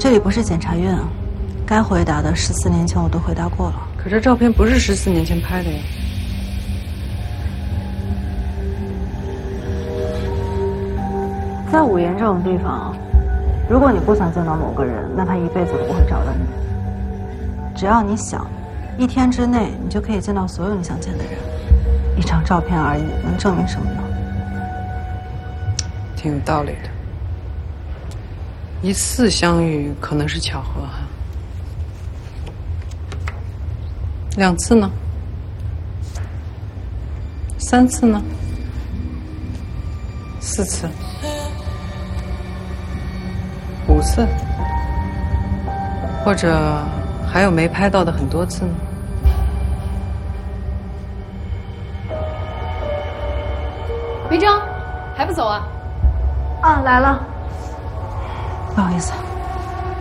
这里不是检察院啊，该回答的14年前我都回答过了。 可这照片不是14年前拍的呀。 在5岩这种地方，如果你不想见到某个人，那他一辈子都不会找到你。只要你想，1天之内你就可以见到所有你想见的人。一张照片而已，能证明什么呢？ 挺有道理的。1次相遇可能是巧合哈，2次呢？3次呢？4次？5次？或者还有没拍到的很多次呢？ 梅章，还不走啊？ 啊，来了。不好意思。